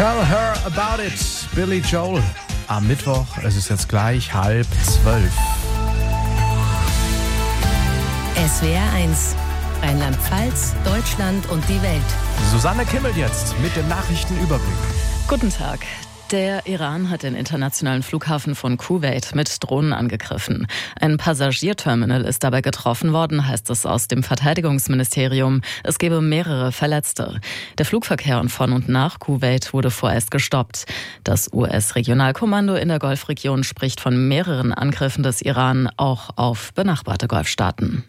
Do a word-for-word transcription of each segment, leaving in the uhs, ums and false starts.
Tell her about it, Billy Joel. Am Mittwoch, es ist jetzt gleich halb zwölf. S W R eins, Rheinland-Pfalz, Deutschland und die Welt. Susanne Kimmel jetzt mit dem Nachrichtenüberblick. Guten Tag. Der Iran hat den internationalen Flughafen von Kuwait mit Drohnen angegriffen. Ein Passagierterminal ist dabei getroffen worden, heißt es aus dem Verteidigungsministerium. Es gebe mehrere Verletzte. Der Flugverkehr von und nach Kuwait wurde vorerst gestoppt. Das U S-Regionalkommando in der Golfregion spricht von mehreren Angriffen des Iran, auch auf benachbarte Golfstaaten.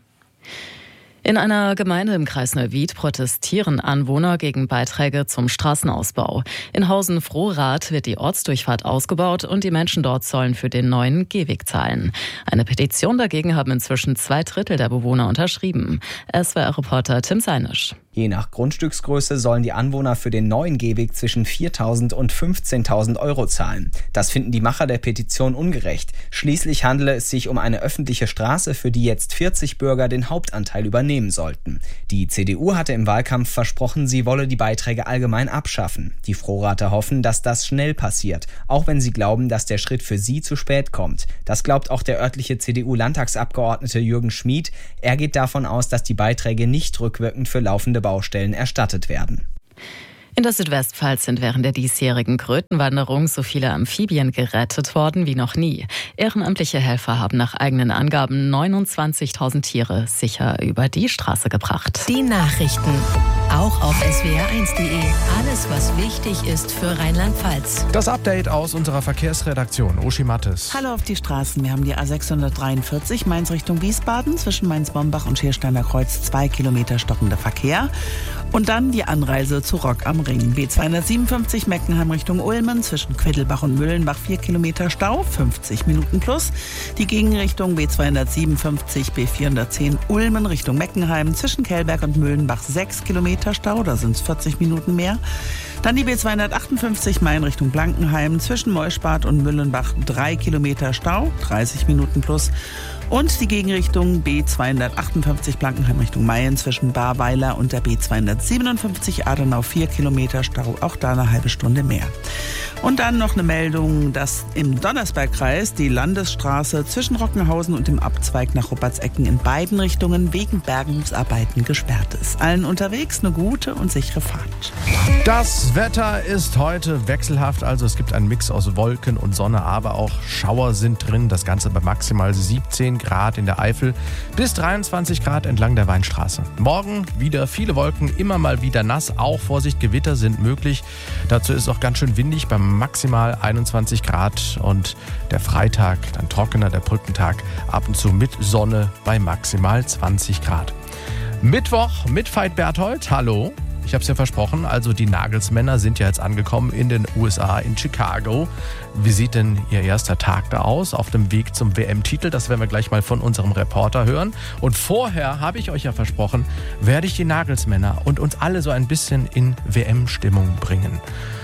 In einer Gemeinde im Kreis Neuwied protestieren Anwohner gegen Beiträge zum Straßenausbau. In Hausen-Frohrath wird die Ortsdurchfahrt ausgebaut und die Menschen dort sollen für den neuen Gehweg zahlen. Eine Petition dagegen haben inzwischen zwei Drittel der Bewohner unterschrieben. S W R-Reporter Tim Seinisch. Je nach Grundstücksgröße sollen die Anwohner für den neuen Gehweg zwischen viertausend und fünfzehntausend Euro zahlen. Das finden die Macher der Petition ungerecht. Schließlich handele es sich um eine öffentliche Straße, für die jetzt vierzig Bürger den Hauptanteil übernehmen sollten. Die C D U hatte im Wahlkampf versprochen, sie wolle die Beiträge allgemein abschaffen. Die Frohrather hoffen, dass das schnell passiert, auch wenn sie glauben, dass der Schritt für sie zu spät kommt. Das glaubt auch der örtliche C D U-Landtagsabgeordnete Jürgen Schmid. Er geht davon aus, dass die Beiträge nicht rückwirkend für laufende Baustellen erstattet werden. In der Südwestpfalz sind während der diesjährigen Krötenwanderung so viele Amphibien gerettet worden wie noch nie. Ehrenamtliche Helfer haben nach eigenen Angaben neunundzwanzigtausend Tiere sicher über die Straße gebracht. Die Nachrichten, auch auf S W R eins punkt de. Alles, was wichtig ist für Rheinland-Pfalz. Das Update aus unserer Verkehrsredaktion, Uschi Mattes. Hallo auf die Straßen. Wir haben die A sechshundertdreiundvierzig Mainz Richtung Wiesbaden, zwischen Mainz-Bombach und Schiersteiner Kreuz zwei Kilometer stockender Verkehr. Und dann die Anreise zu Rock am Ring. B zweihundertsiebenundfünfzig Meckenheim Richtung Ulmen, zwischen Queddelbach und Müllenbach vier Kilometer Stau, fünfzig Minuten plus. Die Gegenrichtung B zweihundertsiebenundfünfzig B vierhundertzehn Ulmen Richtung Meckenheim, zwischen Kellberg und Müllenbach sechs Kilometer Stau, da sind es vierzig Minuten mehr. Dann die B zweihundertachtundfünfzig Main Richtung Blankenheim, zwischen Meuschbad und Müllenbach drei Kilometer Stau, dreißig Minuten plus. Und die Gegenrichtung B zweihundertachtundfünfzig Blankenheim Richtung Mayen, zwischen Barweiler und der B zweihundertsiebenundfünfzig Adenau vier Kilometer Stau, auch da eine halbe Stunde mehr. Und dann noch eine Meldung, dass im Donnersbergkreis die Landesstraße zwischen Rockenhausen und dem Abzweig nach Ruppertsecken in beiden Richtungen wegen Bergungsarbeiten gesperrt ist. Allen unterwegs eine gute und sichere Fahrt. Das Wetter ist heute wechselhaft, also es gibt einen Mix aus Wolken und Sonne, aber auch Schauer sind drin. Das Ganze bei maximal siebzehn Grad in der Eifel bis dreiundzwanzig Grad entlang der Weinstraße. Morgen wieder viele Wolken, immer mal wieder nass, auch Vorsicht, Gewitter sind möglich. Dazu ist es auch ganz schön windig beim maximal einundzwanzig Grad und der Freitag dann trockener, der Brückentag ab und zu mit Sonne bei maximal zwanzig Grad. Mittwoch mit Veit Berthold, hallo. Ich habe es ja versprochen, also die Nagelsmänner sind ja jetzt angekommen in den U S A, in Chicago. Wie sieht denn Ihr erster Tag da aus auf dem Weg zum W M-Titel? Das werden wir gleich mal von unserem Reporter hören. Und vorher, habe ich euch ja versprochen, werde ich die Nagelsmänner und uns alle so ein bisschen in W M-Stimmung bringen.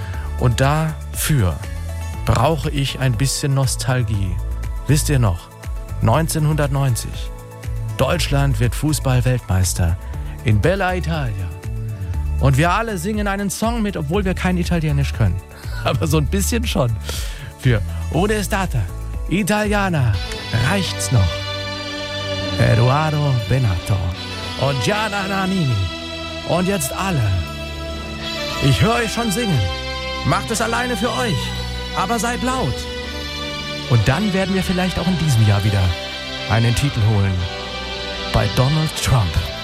Und dafür brauche ich ein bisschen Nostalgie. Wisst ihr noch? neunzehnhundertneunzig. Deutschland wird Fußball-Weltmeister in Bella Italia. Und wir alle singen einen Song mit, obwohl wir kein Italienisch können. Aber so ein bisschen schon. Für Ode Stata Italiana reicht's noch. Eduardo Benato und Gianna Nannini. Und jetzt alle. Ich höre euch schon singen. Macht es alleine für euch. Aber seid laut. Und dann werden wir vielleicht auch in diesem Jahr wieder einen Titel holen. Bei Donald Trump.